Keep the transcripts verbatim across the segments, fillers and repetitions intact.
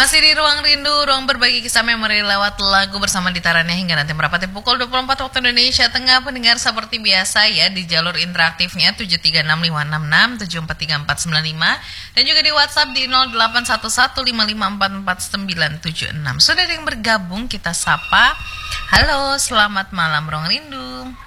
Masih di Ruang Rindu, ruang berbagi kisah memori lewat lagu bersama Ditarannya hingga nanti merapati pukul dua puluh empat waktu Indonesia Tengah. Pendengar seperti biasa ya di jalur interaktifnya tujuh tiga enam lima enam enam tujuh empat tiga empat sembilan lima dan juga di WhatsApp di nol delapan satu satu lima lima empat empat sembilan tujuh enam. Sudah ada yang bergabung, kita sapa. Halo, selamat malam Ruang Rindu.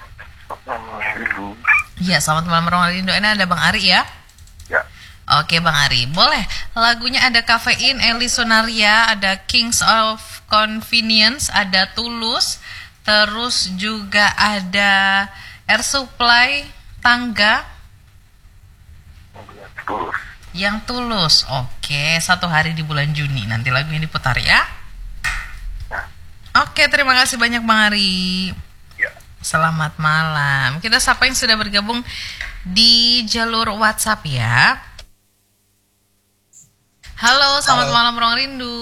Iya, selamat malam Ruang Rindu. Ini ada Bang Ari ya? Ya. Oke Bang Ari, boleh. Lagunya ada Kafein, Eli Sonaria, ada Kings of Convenience, ada Tulus, terus juga ada Air Supply, Tangga. Tulus. Yang Tulus. Oke, satu hari di bulan Juni nanti lagunya diputar ya. Ya. Oke, terima kasih banyak Bang Ari. Ya. Selamat malam. Kita sapa yang sudah bergabung di jalur WhatsApp ya. Halo, selamat Halo. malam Ruang Rindu.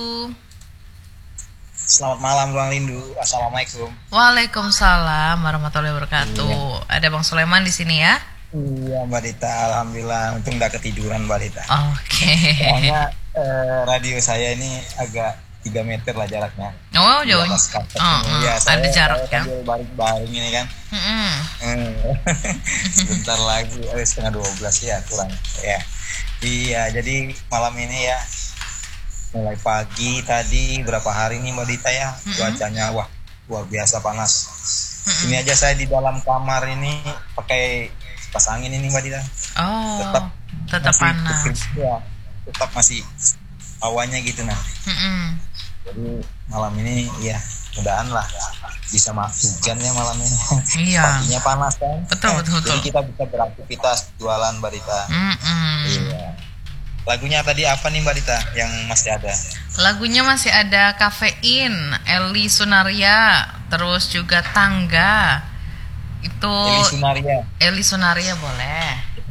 Selamat malam Ruang Rindu. Assalamualaikum. Waalaikumsalam warahmatullahi wabarakatuh. Iya. Ada Bang Sulaiman di sini ya. Iya Mbak Dita, alhamdulillah. Untung udah ketiduran Mbak Dita. Oke. Soalnya eh, radio saya ini agak tiga meter lah jaraknya. Oh, Di jauh. atas karpet Oh, ini. oh, Ya, saya, ada jarak saya ya. sambil baring-baring ini kan. Mm-mm. Hmm. Sebentar lagi, eh, setengah dua belas ya kurang. Ya. Iya, jadi malam ini ya mulai pagi tadi berapa hari nih Mbak Dita ya, Mm-mm. cuacanya wah luar biasa panas. Mm-mm. Ini aja saya di dalam kamar ini pakai kipas angin ini Mbak Dita. Oh, Tetap tetap masih panas. kekir- ya, tetap masih awannya gitu nah. Mm-mm. Jadi malam ini ya mudahan lah bisa masuk hujan ya malam ini. Iya. Paginya panas kan. Betul, betul, betul. Jadi kita bisa beraktivitas jualan Mbak Dita. Mm-mm. Iya. Lagunya tadi apa nih Mbak Dita yang masih ada? Lagunya masih ada Kafein, Eli Sonaria, terus juga Tangga. Itu Eli Sunaria. Eli Sonaria boleh.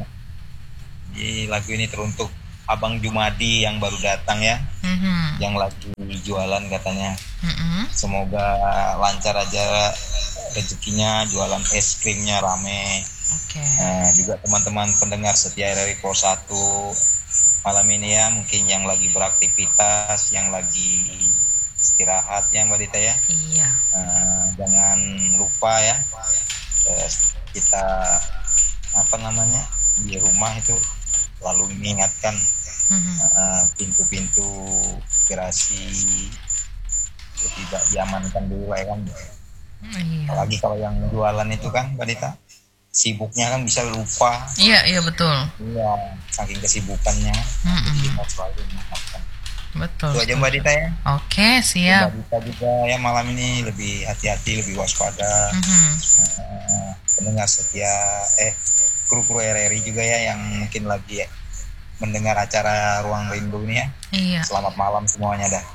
Di lagu ini teruntuk Abang Jumadi yang baru datang ya, Mhm. yang lagi jualan katanya. Mhm. Semoga lancar aja rezekinya, jualan es krimnya rame. Oke. Nah, juga teman-teman pendengar setia R R I Pro satu malam ini ya, mungkin yang lagi beraktivitas, yang lagi istirahat ya Mbak Dita ya. Iya. Nah, jangan lupa ya, eh, kita apa namanya di rumah itu lalu mengingatkan Mhm. eh, pintu-pintu gerasi tidak diamankan dulu ya kan. Iya. Apalagi kalau yang jualan itu kan Mbak Dita, sibuknya kan bisa lupa. Iya, iya betul. Iya, saking kesibukannya. Mm-mm. Jadi kita selalu mengingatkan. Betul. Itu aja Mbak Dita ya. Oke, siap. Mbak Dita juga ya malam ini lebih hati-hati, lebih waspada. Mhm. Eh, pendengar setia eh kru-kru R R I juga ya yang mungkin lagi ya, mendengar acara Ruang Rindu ini ya. Iya. Selamat malam semuanya dah.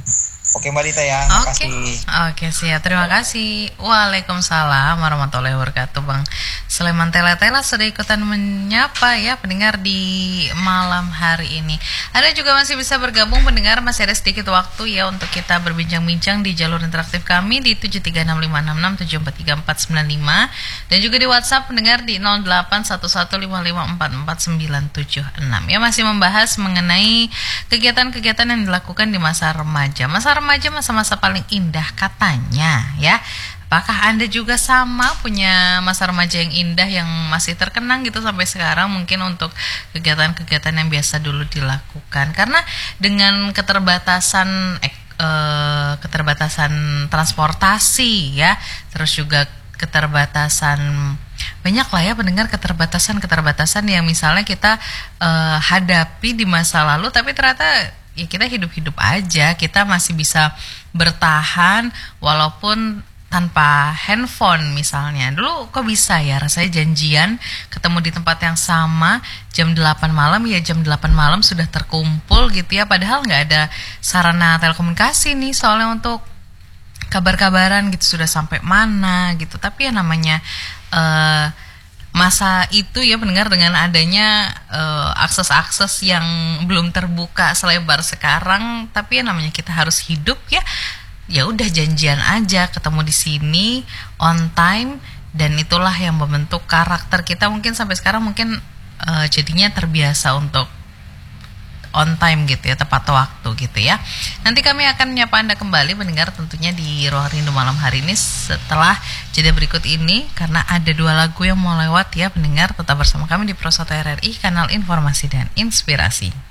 Oke Mbak Dita ya, Oke, makasih. oke siap. Terima kasih. Waalaikumsalam warahmatullahi wabarakatuh. Bang Sulaiman Tela-Tela sudah ikutan menyapa ya pendengar di malam hari ini. Ada juga masih bisa bergabung pendengar, masih ada sedikit waktu ya untuk kita berbincang-bincang di jalur interaktif kami di tujuh tiga enam lima enam enam tujuh empat tiga empat sembilan lima dan juga di WhatsApp pendengar di nol delapan satu satu lima lima empat empat sembilan tujuh enam. Ya, masih membahas mengenai kegiatan-kegiatan yang dilakukan di masa remaja. Masa remaja masa-masa paling indah katanya ya. Apakah Anda juga sama punya masa remaja yang indah yang masih terkenang gitu sampai sekarang, mungkin untuk kegiatan-kegiatan yang biasa dulu dilakukan? Karena dengan keterbatasan eh, eh, keterbatasan transportasi ya, terus juga keterbatasan banyak lah ya pendengar, keterbatasan-keterbatasan yang misalnya kita eh, hadapi di masa lalu, tapi ternyata ya kita hidup-hidup aja, kita masih bisa bertahan walaupun tanpa handphone misalnya. Dulu kok bisa ya rasanya janjian ketemu di tempat yang sama jam delapan malam, ya jam delapan malam sudah terkumpul gitu ya, padahal nggak ada sarana telekomunikasi nih soalnya untuk kabar-kabaran gitu sudah sampai mana gitu. Tapi ya namanya uh, masa itu ya pendengar, dengan adanya uh, akses-akses yang belum terbuka selebar sekarang, tapi ya namanya kita harus hidup ya. Ya udah janjian aja ketemu di sini on time, dan itulah yang membentuk karakter kita. Mungkin sampai sekarang mungkin uh, jadinya terbiasa untuk on time gitu ya, tepat waktu gitu ya. Nanti kami akan menyapa Anda kembali mendengar tentunya di Ruang Rindu malam hari ini setelah jeda berikut ini, karena ada dua lagu yang mau lewat ya pendengar. Tetap bersama kami di Pro satu R R I, kanal informasi dan inspirasi.